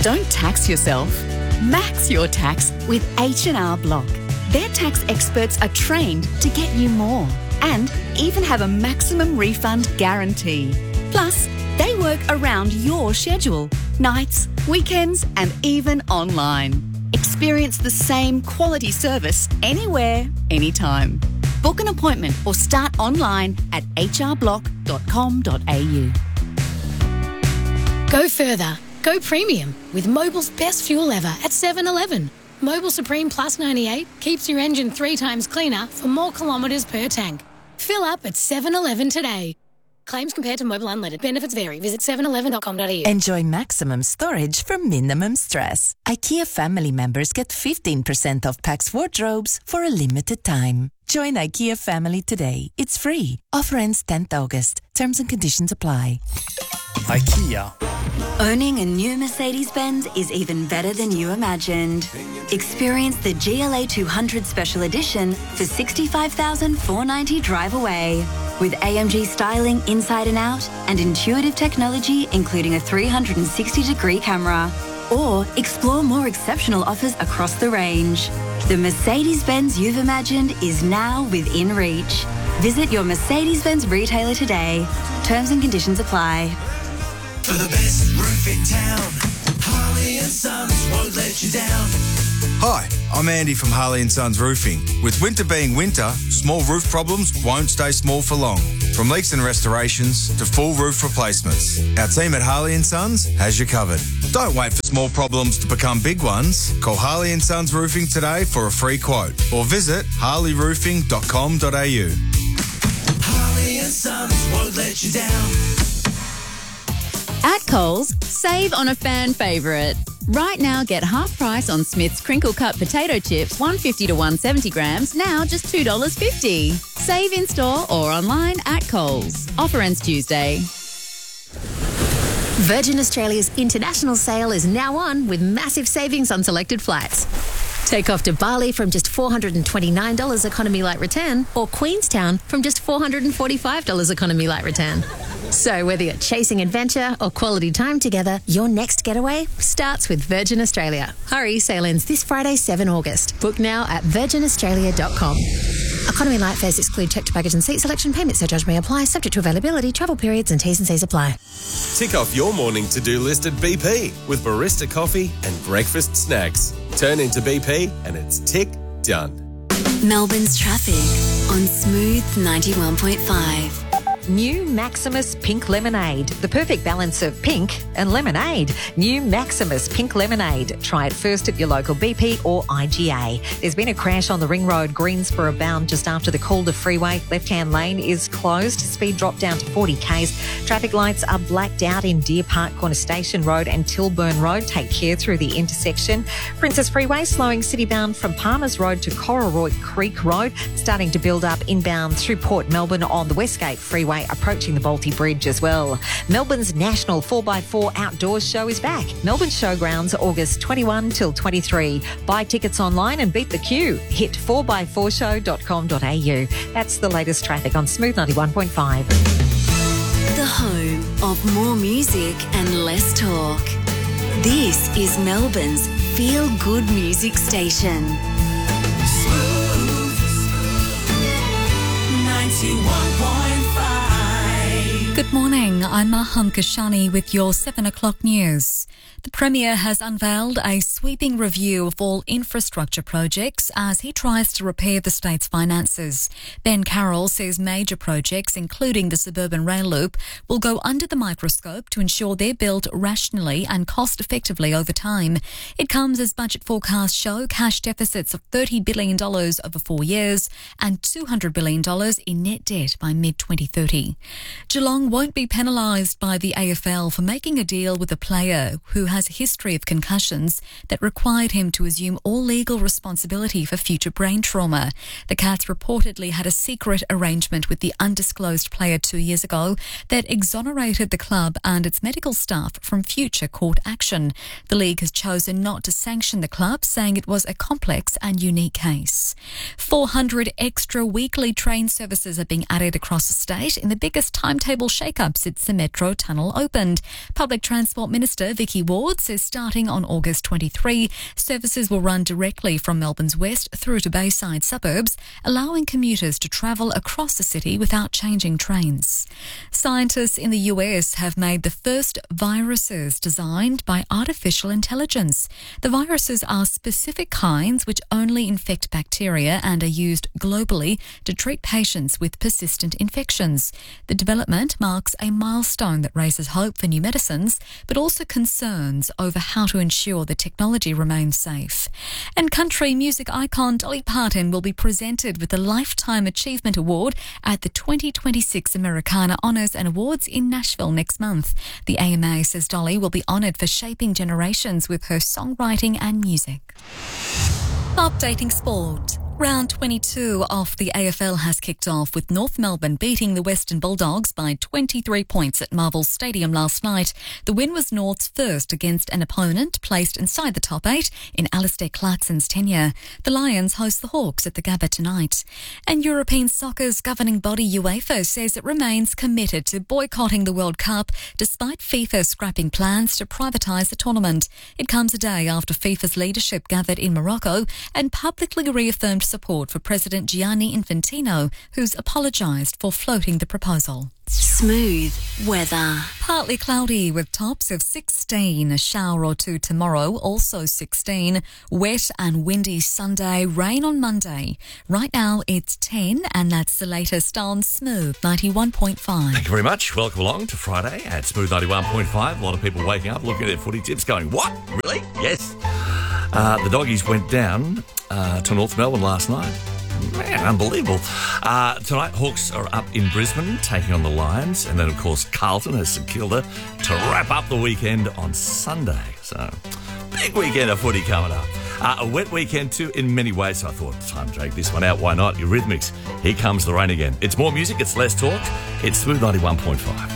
Don't tax yourself. Max your tax with H&R Block. Their tax experts are trained to get you more and even have a maximum refund guarantee. Plus, they work around your schedule, nights, weekends, and even online. Experience the same quality service anywhere, anytime. Book an appointment or start online at hrblock.com.au. Go further. Go premium with Mobil's best fuel ever at 7-Eleven. Mobil Supreme Plus 98 keeps your engine 3 times cleaner for more kilometres per tank. Fill up at 7-Eleven today. Claims compared to Mobil Unleaded. Benefits vary. Visit 711.com.au. Enjoy maximum storage for minimum stress. IKEA family members get 15% off Pax wardrobes for a limited time. Join IKEA family today. It's free. Offer ends 10th August. Terms and conditions apply. IKEA. Owning a new Mercedes-Benz is even better than you imagined. Experience the GLA 200 Special Edition for $65,490 drive away. With AMG styling inside and out and intuitive technology including a 360-degree camera. Or explore more exceptional offers across the range. The Mercedes-Benz you've imagined is now within reach. Visit your Mercedes-Benz retailer today. Terms and conditions apply. For the best roof in town, Harley & Sons won't let you down. Hi, I'm Andy from Harley & Sons Roofing. With winter being winter, small roof problems won't stay small for long. From leaks and restorations to full roof replacements, our team at Harley & Sons has you covered. Don't wait for small problems to become big ones. Call Harley & Sons Roofing today for a free quote or visit harleyroofing.com.au. Harley & Sons won't let you down. At Coles, save on a fan favourite. Right now, get half price on Smith's crinkle cut potato chips, 150 to 170 grams, now just $2.50. Save in store or online at Coles. Offer ends Tuesday. Virgin Australia's international sale is now on with massive savings on selected flights. Take off to Bali from just $429 economy light return or Queenstown from just $445 economy light return. So whether you're chasing adventure or quality time together, your next getaway starts with Virgin Australia. Hurry, sale ends this Friday, 7 August. Book now at virginaustralia.com. Economy light fares exclude checked baggage and seat selection. Payment surcharge may apply, subject to availability, travel periods and T's and C's apply. Tick off your morning to-do list at BP with barista coffee and breakfast snacks. Turn into BP and it's tick done. Melbourne's traffic on Smooth 91.5. New Maximus Pink Lemonade. The perfect balance of pink and lemonade. New Maximus Pink Lemonade. Try it first at your local BP or IGA. There's been a crash on the Ring Road, Greensboro bound just after the Calder Freeway. Left-hand lane is closed. Speed dropped down to 40 k's. Traffic lights are blacked out in Deer Park, Corner Station Road and Tilburn Road. Take care through the intersection. Princess Freeway slowing city-bound from Palmers Road to Cororoy Creek Road. Starting to build up inbound through Port Melbourne on the Westgate Freeway, approaching the Balti Bridge as well. Melbourne's national 4x4 outdoors show is back. Melbourne Showgrounds, August 21 till 23. Buy tickets online and beat the queue. Hit 4x4show.com.au. That's the latest traffic on Smooth 91.5. The home of more music and less talk. This is Melbourne's feel-good music station. Smooth 91.5. Good morning, I'm Maham Kashani with your 7 o'clock news. The Premier has unveiled a sweeping review of all infrastructure projects as he tries to repair the state's finances. Ben Carroll says major projects, including the suburban rail loop, will go under the microscope to ensure they're built rationally and cost-effectively over time. It comes as budget forecasts show cash deficits of $30 billion over 4 years and $200 billion in net debt by mid-2030. Geelong won't be penalised by the AFL for making a deal with a player who has a history of concussions that required him to assume all legal responsibility for future brain trauma. The Cats reportedly had a secret arrangement with the undisclosed player 2 years ago that exonerated the club and its medical staff from future court action. The league has chosen not to sanction the club, saying it was a complex and unique case. 400 extra weekly train services are being added across the state in the biggest timetable shake-up since the Metro Tunnel opened. Public Transport Minister Vicky Ward says starting on August 23, services will run directly from Melbourne's west through to Bayside suburbs, allowing commuters to travel across the city without changing trains. Scientists in the US have made the first viruses designed by artificial intelligence. The viruses are specific kinds which only infect bacteria and are used globally to treat patients with persistent infections. The development marks a milestone that raises hope for new medicines, but also concerns over how to ensure the technology remains safe. And country music icon Dolly Parton will be presented with the Lifetime Achievement Award at the 2026 Americana Honours and Awards in Nashville next month. The AMA says Dolly will be honoured for shaping generations with her songwriting and music. Updating sport. Round 22 of the AFL has kicked off with North Melbourne beating the Western Bulldogs by 23 points at Marvel Stadium last night. The win was North's first against an opponent placed inside the top 8 in Alistair Clarkson's tenure. The Lions host the Hawks at the Gabba tonight. And European soccer's governing body UEFA says it remains committed to boycotting the World Cup despite FIFA scrapping plans to privatise the tournament. It comes a day after FIFA's leadership gathered in Morocco and publicly reaffirmed support for President Gianni Infantino, who's apologised for floating the proposal. Smooth weather. Partly cloudy with tops of 16. A shower or two tomorrow, also 16. Wet and windy Sunday, rain on Monday. Right now it's 10 and that's the latest on Smooth 91.5. Thank you very much. Welcome along to Friday at Smooth 91.5. A lot of people waking up looking at their footy tips going, what? Really? Yes. The Doggies went down to North Melbourne last night. Man, unbelievable. Tonight, Hawks are up in Brisbane, taking on the Lions. And then, of course, Carlton has St Kilda to wrap up the weekend on Sunday. So, big weekend of footy coming up. A wet weekend too in many ways, so I thought, time to drag this one out. Why not? Eurythmics. Here comes the rain again. It's more music, it's less talk. It's Smooth 91.5.